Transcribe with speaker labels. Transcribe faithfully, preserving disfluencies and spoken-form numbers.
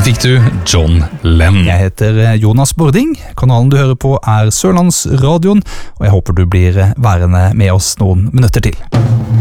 Speaker 1: fikk du John Lennon.
Speaker 2: Jeg heter Jonas Bording, kanalen du hører på er Sørlandsradioen, og jeg håper du blir værende med oss noen minutter til.